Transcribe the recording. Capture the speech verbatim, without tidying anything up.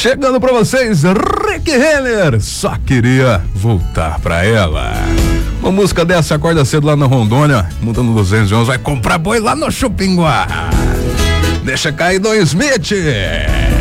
Chegando pra vocês, Rick Renner, só queria voltar pra ela. Uma música dessa, acorda cedo lá na Rondônia, mudando duzentos e onze, vai comprar boi lá no Chupinguá. Deixa cair Don Smith.